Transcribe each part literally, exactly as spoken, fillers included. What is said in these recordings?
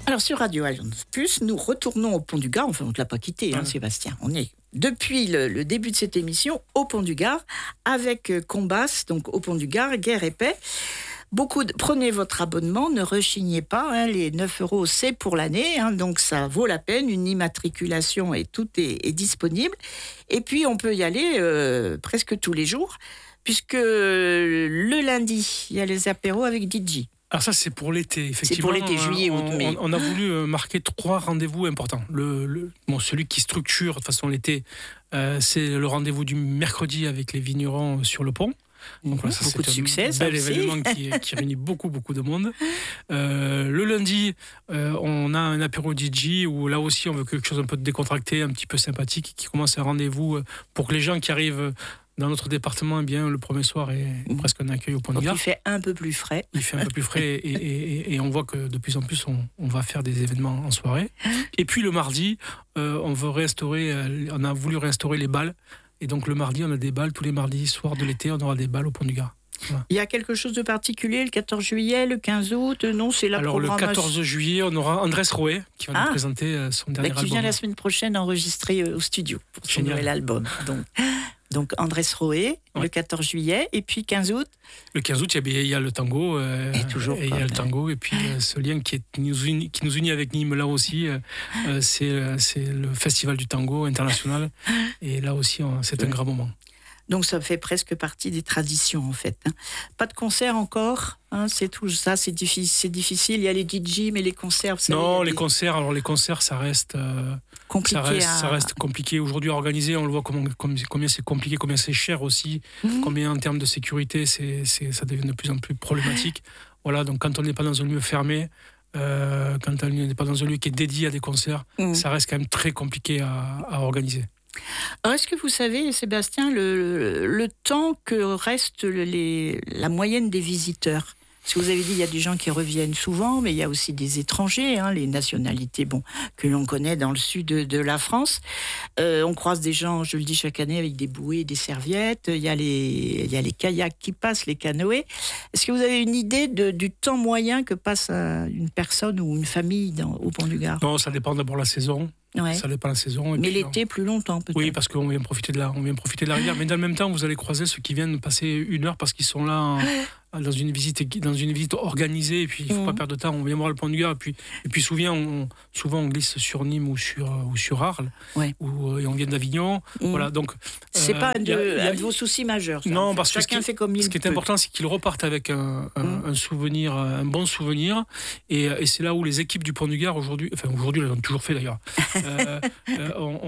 Alors sur Radio Alliance Plus, nous retournons au Pont du Gard. Enfin, on ne l'a pas quitté, hein, Ouais. Sébastien. On est depuis le, le début de cette émission au Pont du Gard avec euh, Combas, donc au Pont du Gard, Guerre et Paix. Beaucoup de... Prenez votre abonnement, ne rechignez pas, hein, les neuf euros c'est pour l'année, hein, donc ça vaut la peine, une immatriculation et tout est, est disponible. Et puis on peut y aller euh, presque tous les jours, puisque le lundi, il y a les apéros avec D J. Alors ça, c'est pour l'été, effectivement. C'est pour l'été, juillet, août, on, mai. on, on a voulu euh, marquer trois rendez-vous importants. Le, le, bon, celui qui structure, de toute façon, l'été, euh, c'est le rendez-vous du mercredi avec les vignerons sur le pont. Donc voilà, ça, Beaucoup de c'est succès, un ça bel aussi. événement qui, qui réunit beaucoup, beaucoup de monde. Euh, le lundi, euh, on a un apéro D J où là aussi, on veut quelque chose un peu décontracté, un petit peu sympathique, qui commence un rendez-vous pour que les gens qui arrivent dans notre département, eh bien, le premier soir est mmh. presque un accueil au Pont du Gard. Il fait un peu plus frais. Il fait un peu plus frais et, et, et, et on voit que de plus en plus, on, on va faire des événements en soirée. Et puis le mardi, euh, on veut réinstaurer, euh, on a voulu réinstaurer les balles. Et donc le mardi, on a des balles. Tous les mardis soirs de l'été, on aura des balles au Pont du Gard. Voilà. Il y a quelque chose de particulier le quatorze juillet, le quinze août? Non, c'est la Alors programmation. le quatorze juillet, on aura Andrés Roé qui va ah, nous présenter son dernier bah, qui album. Qui vient la semaine prochaine enregistrer au studio pour son Génial. Nouvel album. Donc... Donc Andrés Roé, ouais. le quatorze juillet, et puis quinze août. Le quinze août, il y a, il y a le tango. Euh, et toujours. Et il y a le tango. Et puis euh, ce lien qui, est, qui, nous unit, qui nous unit avec Nîmes, là aussi, euh, c'est, c'est le Festival du tango international. Et là aussi, c'est un grand moment. Donc ça fait presque partie des traditions en fait. Hein. Pas de concert encore, hein, c'est tout ça, c'est difficile, c'est difficile. Il y a les D J, mais les concerts. Vous savez, non, les des... concerts. Alors les concerts, ça reste euh, compliqué. Ça reste, à... ça reste compliqué aujourd'hui à organiser. On le voit comment, combien c'est compliqué, combien c'est cher aussi, mmh. combien en termes de sécurité, c'est, c'est, ça devient de plus en plus problématique. Voilà, donc quand on n'est pas dans un lieu fermé. Euh, quand on n'est pas dans un lieu qui est dédié à des concerts, mmh. ça reste quand même très compliqué à, à organiser. Alors, est-ce que vous savez, Sébastien, le, le temps que reste les, la moyenne des visiteurs? Parce que vous avez dit, il y a des gens qui reviennent souvent, mais il y a aussi des étrangers, hein, les nationalités bon, que l'on connaît dans le sud de, de la France. Euh, on croise des gens, je le dis chaque année, avec des bouées, des serviettes. Il y a les, il y a les kayaks qui passent, les canoës. Est-ce que vous avez une idée de, du temps moyen que passe une personne ou une famille dans, au Pont du Gard? Non, ça dépend d'abord de la saison. Ouais. Ça dépend de la saison. Et mais puis, l'été, on... plus longtemps peut-être. Oui, parce qu'on vient profiter de la, on vient profiter de la rivière. Mais dans le même temps, vous allez croiser ceux qui viennent passer une heure parce qu'ils sont là en, dans, une visite, dans une visite organisée. Et puis, il ne faut mmh. pas perdre de temps. On vient voir le Pont du Gard. Et puis, et puis souvent, on, souvent, on glisse sur Nîmes ou sur, ou sur Arles. Ouais. Ou, et on vient d'Avignon. Mmh. Voilà, donc, c'est euh, pas un de, a, a, de vos soucis majeurs. Ça, non, en fait. parce que chacun ce qui, fait comme il ce qui est peut. important, c'est qu'ils repartent avec un, un, mmh. un souvenir, un bon souvenir. Et, et c'est là où les équipes du Pont du Gard aujourd'hui, enfin aujourd'hui, elles l'ont toujours fait d'ailleurs. euh, euh, on,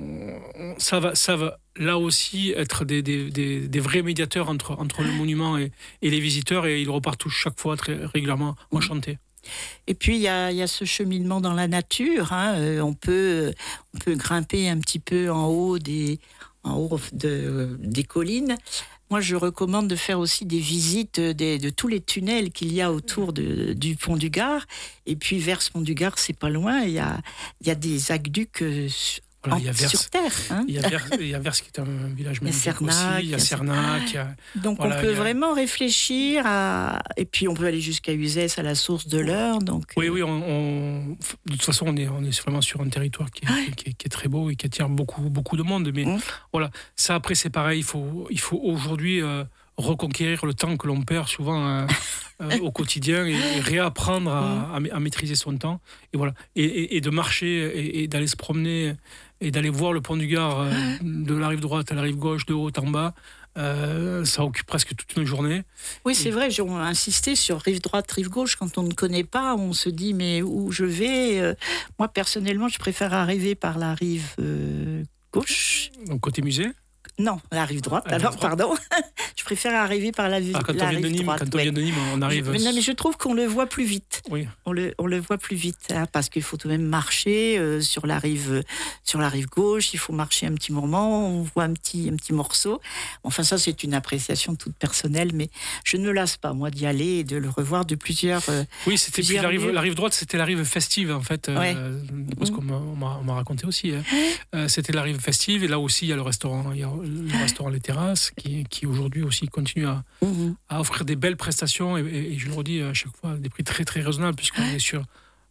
on, ça va, ça va là aussi être des, des, des, des vrais médiateurs entre, entre le monument et, et les visiteurs, et ils repartent tous chaque fois très régulièrement enchantés. Et puis il y a, y a ce cheminement dans la nature. Hein. Euh, on peut, on peut grimper un petit peu en haut des, en haut de, des collines. Moi, je recommande de faire aussi des visites des, de tous les tunnels qu'il y a autour de, du Pont du Gard. Et puis, vers ce Pont du Gard, c'est pas loin. Il y a, il y a des aqueducs voilà, en, il y a Vers, sur terre. Hein. Il y a Vers, il y a Vers qui est un village magnifique aussi. Il y a Cernac. Donc, voilà, on peut a... vraiment réfléchir à... Et puis, on peut aller jusqu'à Uzès, à la source de l'Eure. Donc... Oui, oui. On, on... De toute façon, on est, on est vraiment sur un territoire qui est, ouais. qui est, qui est très beau et qui attire beaucoup, beaucoup de monde. Mais mmh. voilà, ça, après, c'est pareil. Il faut, il faut aujourd'hui... Euh, reconquérir le temps que l'on perd souvent euh, euh, au quotidien et, et réapprendre à, à, à maîtriser son temps et voilà et, et, et de marcher et, et d'aller se promener et d'aller voir le Pont du Gard euh, de la rive droite à la rive gauche, de haut en bas. Euh, ça occupe presque toute une journée. Oui, c'est et... vrai, j'ai insisté sur rive droite, rive gauche. Quand on ne connaît pas, on se dit mais où je vais euh, Moi, personnellement, je préfère arriver par la rive euh, gauche. Donc, côté musée. Non, la rive droite, la alors, rive droite. Pardon. Je préfère arriver par la, ah, quand la on rive de Nîmes, droite. Quand on vient de Nîmes, on arrive... Je, mais non, mais je trouve qu'on le voit plus vite. Oui. On le, on le voit plus vite, hein, parce qu'il faut tout de même marcher euh, sur, la rive, sur la rive gauche, il faut marcher un petit moment, on voit un petit, un petit morceau. Enfin, ça, c'est une appréciation toute personnelle, mais je ne me lasse pas, moi, d'y aller et de le revoir de plusieurs... Euh, oui, c'était plusieurs la, rive, la rive droite, c'était la rive festive, en fait, ouais. euh, parce mmh. qu'on m'a, on m'a, on m'a raconté aussi. Hein. Euh, c'était la rive festive, et là aussi, il y a le restaurant, il y a le restaurant Les Terrasses, qui, qui aujourd'hui aussi continue à, mmh. à offrir des belles prestations, et, et, et je le redis à chaque fois, des prix très très raisonnables, puisqu'on est sur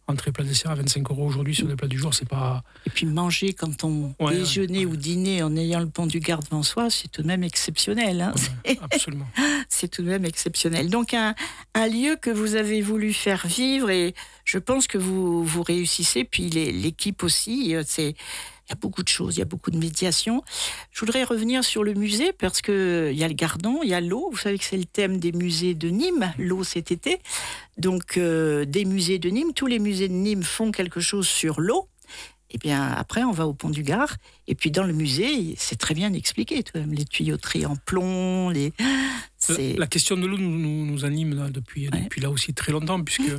entrée plat dessert à vingt-cinq euros aujourd'hui sur des plats du jour, c'est pas... Et puis manger quand on Ouais, déjeuner ouais, ou ouais. dîner en ayant le Pont du Gard devant soi, c'est tout de même exceptionnel. Hein. Ouais, absolument. C'est tout de même exceptionnel. Donc un, un lieu que vous avez voulu faire vivre et je pense que vous, vous réussissez. Puis les- l'équipe aussi, euh, c'est, il y a beaucoup de choses, il y a beaucoup de médiation. Je voudrais revenir sur le musée parce que il y a le Gardon, il y a l'eau. Vous savez que c'est le thème des musées de Nîmes, l'eau cet été. Donc euh, des musées de Nîmes, tous les musées de Nîmes font quelque chose sur l'eau. Et bien après, on va au Pont du Gard. Et puis dans le musée, c'est très bien expliqué. Tout de même, les tuyauteries en plomb, les... C'est... La, la question de l'eau nous, nous, nous anime là, depuis, Ouais. depuis là aussi très longtemps, puisque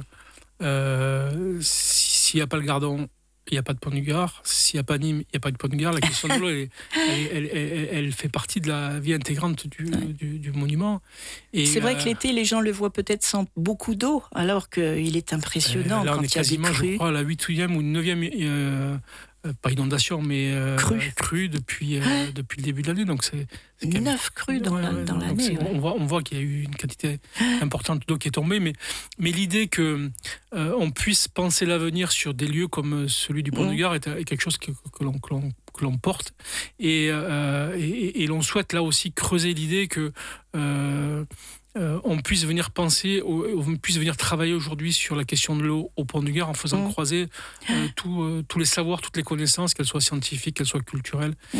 euh, si- s'il n'y a pas le Gardon, il n'y a pas de Pont du Gard. S'il n'y a pas Nîmes, il n'y a pas de Pont du Gard. La question de l'eau, elle, elle, elle, elle- elle fait partie de la vie intégrante du, Ouais. du, du monument. Et, C'est vrai euh, que l'été, les gens le voient peut-être sans beaucoup d'eau, alors qu'il est impressionnant euh, là, on quand est il y a des quasiment, je crues. crois, à la huitième ou neuvième, euh, euh, pas inondation, mais euh, Crue. crue depuis, euh, depuis le début de l'année. Donc c'est, c'est quand même- Neuf crues dans, Ouais, la- ouais, dans donc l'année. c'est- ouais. on, voit, on voit qu'il y a eu une quantité importante d'eau qui est tombée, mais, mais l'idée que euh, on puisse penser l'avenir sur des lieux comme celui du Pont Mm. du Gard est, est quelque chose que, que l'on, que, l'on, que l'on porte. Et, euh, et, et l'on souhaite là aussi creuser l'idée que euh, euh, on puisse venir penser, au- on puisse venir travailler aujourd'hui sur la question de l'eau au Pont du Gard en faisant Mm. croiser euh, tout, euh, tous les savoirs, toutes les connaissances, qu'elles soient scientifiques, qu'elles soient culturelles. Mm.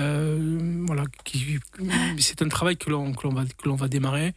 Euh, voilà, qui- c'est un travail que l'on, que l'on, va, que l'on va démarrer,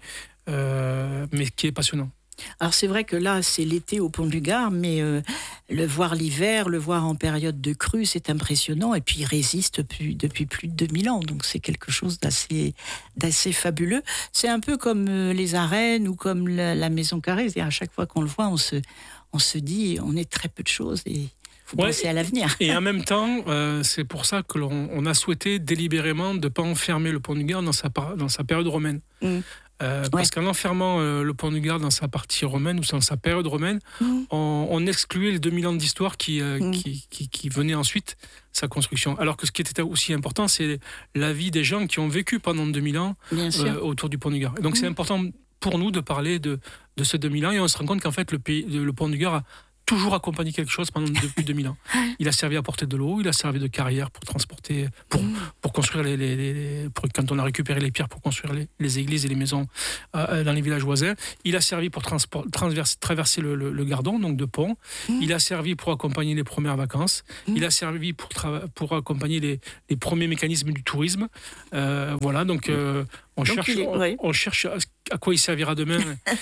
euh, mais qui est passionnant. Alors c'est vrai que là, c'est l'été au Pont du Gard, mais euh, le voir l'hiver, le voir en période de crue, c'est impressionnant. Et puis il résiste depuis, depuis plus de deux mille ans, donc c'est quelque chose d'assez, d'assez fabuleux. C'est un peu comme euh, les arènes ou comme la, la Maison Carrée. C'est-à-dire à chaque fois qu'on le voit, on se, on se dit, on est très peu de choses et il faut Ouais, penser à l'avenir. Et en même temps, euh, c'est pour ça que l'on on a souhaité délibérément de ne pas enfermer le Pont du Gard dans sa, par- dans sa période romaine. Mm. Euh, Parce qu'en enfermant euh, le Pont du Gard dans sa partie romaine ou dans sa période romaine, Mm. on, on excluait les deux mille ans d'histoire qui, euh, Mm. qui, qui, qui venaient ensuite sa construction. Alors que ce qui était aussi important, c'est la vie des gens qui ont vécu pendant deux mille ans Bien sûr. euh, autour du Pont du Gard. Et donc Mm. c'est important pour nous de parler de, de ces deux mille ans et on se rend compte qu'en fait le, pays, le Pont du Gard a toujours accompagné quelque chose pendant depuis deux mille ans. Il a servi à porter de l'eau, il a servi de carrière pour transporter, pour, Mm. pour construire les, les- les- pour, quand on a récupéré les pierres pour construire les, les églises et les maisons euh, dans les villages voisins. Il a servi pour transport, transverser, traverser le, le- le Gardon, donc de pont. Mm. Il a servi pour accompagner les premières vacances. Mm. Il a servi pour, trava- pour accompagner les, les premiers mécanismes du tourisme. Euh, voilà, donc euh, on, Donc cherche, il est- on, ouais. on cherche à, à quoi il servira demain,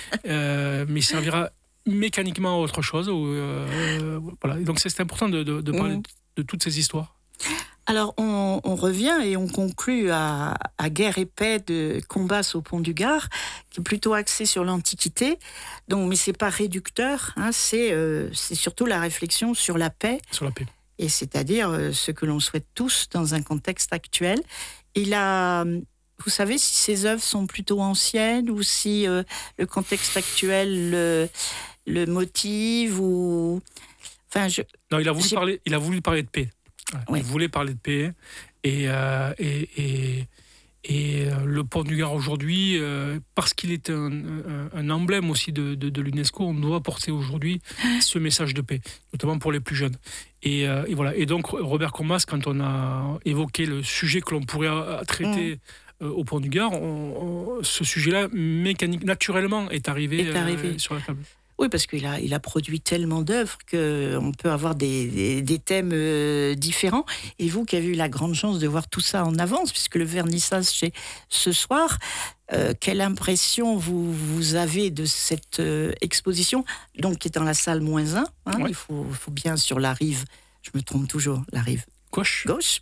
euh, mais il servira mécaniquement à autre chose. Ou, euh, voilà. Et donc c'est c'est important de, de- de parler Mm. de, de toutes ces histoires. Alors, on, on revient et on conclut à, à Guerre et paix de Combas au Pont du Gard, qui est plutôt axé sur l'Antiquité. Donc, mais c'est pas réducteur, hein, c'est euh, c'est surtout la réflexion sur la paix, Sur la paix. et c'est-à-dire euh, ce que l'on souhaite tous dans un contexte actuel. Il a, vous savez, si ces œuvres sont plutôt anciennes ou si euh, le contexte actuel le, le motive ou, enfin, je, Non, il a voulu J'ai- parler. Il a voulu parler de paix. Ouais, Ouais. Il voulait parler de paix. Et, euh, et, et, et, euh, le Pont du Gard aujourd'hui, euh, parce qu'il est un, un- un emblème aussi de, de, de l'UNESCO, on doit porter aujourd'hui ce message de paix, notamment pour les plus jeunes. Et, euh, et voilà. Et donc Robert Combas, quand on a évoqué le sujet que l'on pourrait euh, traiter euh, au Pont du Gard, on- on- ce sujet-là, mécanique, naturellement, est arrivé, Est arrivé. euh, sur la table. Oui, parce qu'il a, il a produit tellement d'œuvres qu'on peut avoir des, des, des thèmes euh, différents. Et vous qui avez eu la grande chance de voir tout ça en avance, puisque le vernissage c'est ce soir, euh, quelle impression vous, vous avez de cette euh, exposition, donc qui est dans la salle moins un, hein, Ouais. il faut, faut bien sur la rive, je me trompe toujours, la rive Gauche. gauche.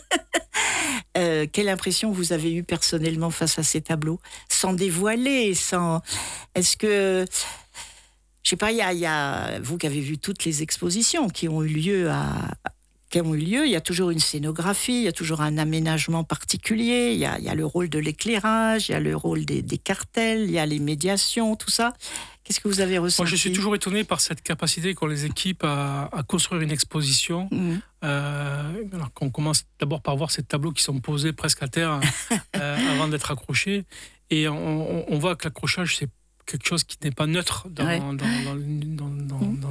Euh, quelle impression vous avez eue personnellement face à ces tableaux, sans dévoiler, sans... Est-ce que... Je sais pas, il y a, il y a vous qui avez vu toutes les expositions qui ont eu lieu à qui ont eu lieu, il y a toujours une scénographie, il y a toujours un aménagement particulier, il y a, il y a le rôle de l'éclairage, il y a le rôle des, des cartels, il y a les médiations, tout ça. Qu'est-ce que vous avez ressenti? Moi, je suis toujours étonné par cette capacité qu'ont les équipes à, à construire une exposition. Mmh. Euh, alors qu'on commence d'abord par voir ces tableaux qui sont posés presque à terre euh, avant d'être accrochés. Et on, on- on voit que l'accrochage, c'est quelque chose qui n'est pas neutre dans, Ouais. dans, dans, dans- dans- Mmh. dans une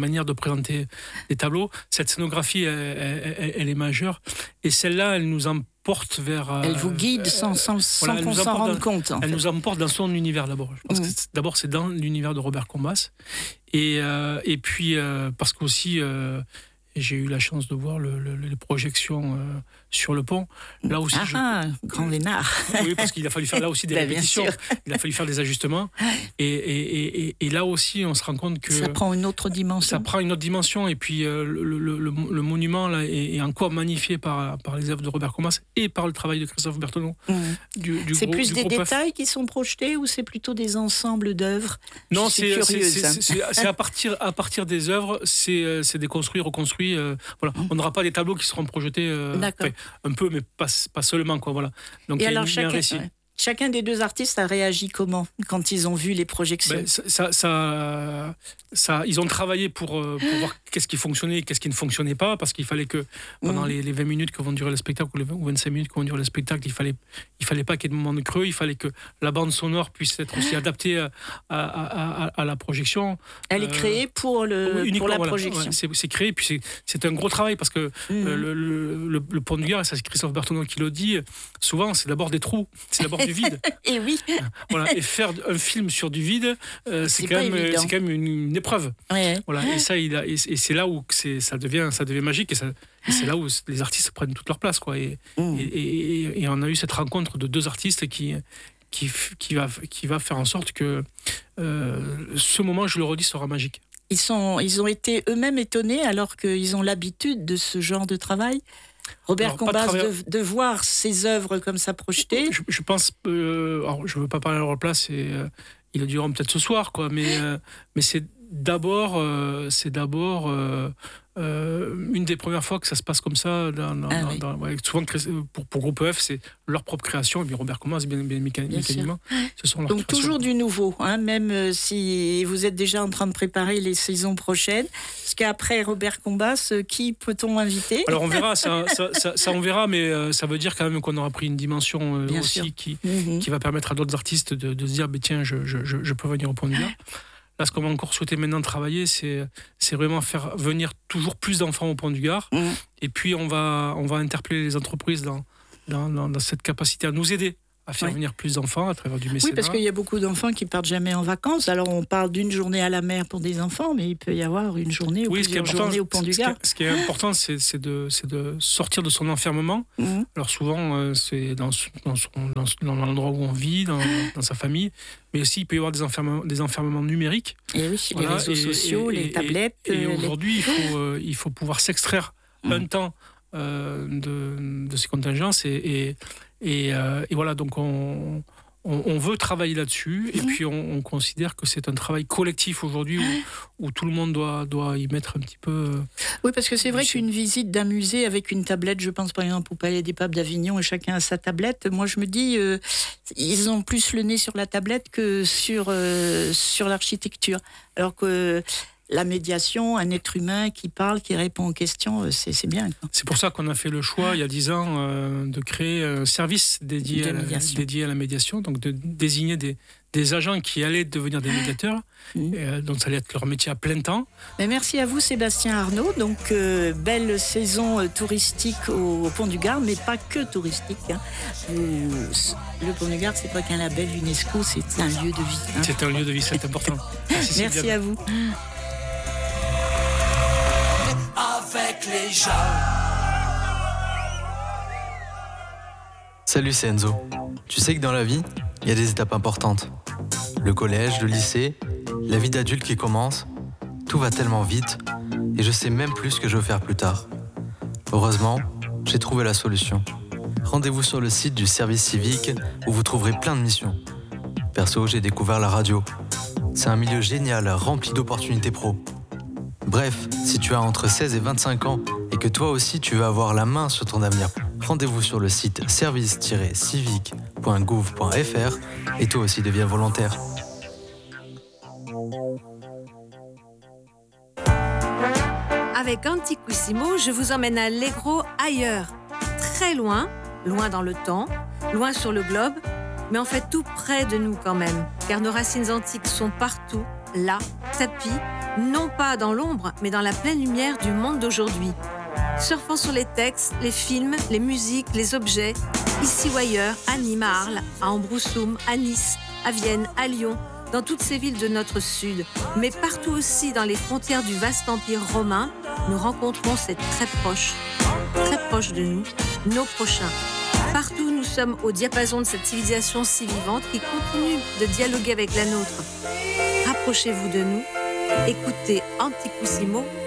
manière de présenter des tableaux. Cette scénographie, elle, elle, elle est majeure. Et celle-là, elle nous emporte vers... Elle vous guide sans, sans, sans voilà, qu'on s'en rende dans, compte. En elle fait. nous emporte dans son univers d'abord. Je pense mmh. que c'est, d'abord, c'est dans l'univers de Robert Combas. Et, euh, et puis, euh, parce qu'aussi... Euh, j'ai eu la chance de voir le, le, les projections euh, sur le pont. Là aussi, ah, je... grand vénard. Oui, parce qu'il a fallu faire là aussi des bah, répétitions. Il a fallu faire des ajustements. Et, et, et, et là aussi, on se rend compte que... Ça prend une autre dimension. Ça prend une autre dimension. Et puis, euh, le, le, le, le monument là, est, est encore magnifié par, par les œuvres de Robert Combas et par le travail de Christophe Berthelot. Mmh. Du, du c'est gros, plus du des détails F. qui sont projetés ou c'est plutôt des ensembles d'œuvres? Non, c'est, c'est, c'est, c'est, c'est, c'est à, partir, à partir des œuvres, c'est, c'est déconstruit, reconstruit. Euh, voilà. Mmh. On n'aura pas des tableaux qui seront projetés euh, enfin, un peu, mais pas, pas seulement. Quoi, voilà. Donc, et il y a, alors, il y a chacun, un récit. Ouais. Chacun des deux artistes a réagi comment quand ils ont vu les projections? Ben, ça, ça, ça, ça, ils ont travaillé pour, pour voir qu'est-ce qui fonctionnait et qu'est-ce qui ne fonctionnait pas, parce qu'il fallait que pendant mmh. les, les vingt minutes que vont durer le spectacle, ou les vingt, ou vingt-cinq minutes que vont durer le spectacle, il fallait, il fallait pas qu'il y ait de moment de creux, il fallait que la bande sonore puisse être aussi adaptée à, à, à, à la projection. Elle est créée pour, le, oui, pour la voilà, projection. Ouais, c'est, c'est créé, puis c'est, c'est un gros travail, parce que mmh. euh, le, le, le, le Pont du Gard, et ça c'est Christophe Berthelot qui le dit, souvent c'est d'abord des trous, c'est d'abord du vide. Et oui. Voilà, et faire un film sur du vide, euh, c'est, c'est, quand même, c'est quand même une, une épreuve. Ouais. Voilà, et, ça, il a, et, et c'est là où c'est, ça, devient, ça devient magique, et, ça, et c'est là où les artistes prennent toute leur place. Quoi, et, mmh. et, et, et on a eu cette rencontre de deux artistes qui, qui, qui, va, qui va faire en sorte que euh, ce moment, je le redis, sera magique. Ils, sont, ils ont été eux-mêmes étonnés alors qu'ils ont l'habitude de ce genre de travail. Robert Combas, de, travers... de, de voir ses œuvres comme ça projetées. Je, je pense, euh, alors je ne veux pas parler à leur place, et euh, ils le diront peut-être ce soir, quoi, mais, euh, mais c'est d'abord, euh, c'est d'abord euh, euh, une des premières fois que ça se passe comme ça. Dans, dans, ah, dans, oui. dans, ouais, souvent, pour, pour Groupe E F, c'est leur propre création, et puis Robert Combas, bien, bien, bien, bien mécaniquement, ce sont leurs Donc créations. Toujours du nouveau, hein, même si vous êtes déjà en train de préparer les saisons prochaines. Parce qu'après Robert Combas, qui peut-on inviter? Alors on verra, ça, ça, ça, ça on verra, mais euh, ça veut dire quand même qu'on aura pris une dimension euh, aussi qui, mm-hmm. qui va permettre à d'autres artistes de, de se dire, bah, tiens, je, je, je peux venir au Pont du Gard. Là, ce qu'on va encore souhaiter maintenant travailler, c'est, c'est vraiment faire venir toujours plus d'enfants au Pont du Gard. Mmh. Et puis, on va, on va interpeller les entreprises dans, dans, dans, dans cette capacité à nous aider à faire oui. venir plus d'enfants à travers du mécénat. Oui, parce qu'il y a beaucoup d'enfants qui partent jamais en vacances. Alors, on parle d'une journée à la mer pour des enfants, mais il peut y avoir une journée ou oui, plusieurs journées au Pont du Gard. Ce qui est important, c'est, c'est, de, c'est de sortir de son enfermement. Mmh. Alors, souvent, euh, c'est dans, dans, son, dans, dans l'endroit où on vit, dans, dans sa famille. Mais aussi, il peut y avoir des enfermements, des enfermements numériques. Et oui, voilà, les réseaux et, sociaux, et, les et, tablettes. Et, et euh, aujourd'hui, les... il, faut, euh, il faut pouvoir s'extraire mmh. un temps euh, de, de ces contingences. Et, et, et, euh, et voilà, donc on, on, on veut travailler là-dessus. Et mmh. puis, on, on considère que c'est un travail collectif aujourd'hui où, où tout le monde doit, doit y mettre un petit peu... Oui, parce que c'est vrai qu'une visite d'un musée avec une tablette, je pense par exemple au Palais des Papes d'Avignon, et chacun a sa tablette, moi je me dis, euh, ils ont plus le nez sur la tablette que sur, euh, sur l'architecture. Alors que la médiation, un être humain qui parle, qui répond aux questions, c'est, c'est bien. Quoi. C'est pour ça qu'on a fait le choix, il y a dix ans, euh, de créer un service dédié, de à, la, dédié à la médiation, donc de désigner des, des agents qui allaient devenir des médiateurs. Mmh. Et, euh, donc ça allait être leur métier à plein temps. Mais merci à vous Sébastien Arnaud. Donc euh, belle saison euh, touristique au, au Pont du Gard, mais pas que touristique. Hein. Vous, le Pont du Gard, c'est pas qu'un label UNESCO, c'est un lieu de vie. Hein. C'est un lieu de vie, c'est important. Merci, merci à vous. Avec les gens. Salut, c'est Enzo. Tu sais que dans la vie, il y a des étapes importantes. Le collège, le lycée, la vie d'adulte qui commence. Tout va tellement vite et je sais même plus ce que je veux faire plus tard. Heureusement, j'ai trouvé la solution. Rendez-vous sur le site du service civique où vous trouverez plein de missions. Perso, j'ai découvert la radio. C'est un milieu génial, rempli d'opportunités pro. Bref, si tu as entre seize et vingt-cinq ans et que toi aussi tu veux avoir la main sur ton avenir, rendez-vous sur le site service tiret civique point gouv point f r et toi aussi deviens volontaire. Avec Antiquissimo, je vous emmène à Allegro ailleurs. Très loin, loin dans le temps, loin sur le globe, mais en fait tout près de nous quand même, car nos racines antiques sont partout, là, tapis, non pas dans l'ombre, mais dans la pleine lumière du monde d'aujourd'hui. Surfant sur les textes, les films, les musiques, les objets, ici ou ailleurs, à Nîmes, à Arles, à Ambroussoum, à Nice, à Vienne, à Lyon, dans toutes ces villes de notre sud, mais partout aussi dans les frontières du vaste empire romain, nous rencontrons ces très proches, très proches de nous, nos prochains. Partout, nous sommes au diapason de cette civilisation si vivante qui continue de dialoguer avec la nôtre. Rapprochez-vous de nous, écoutez Antiquissimo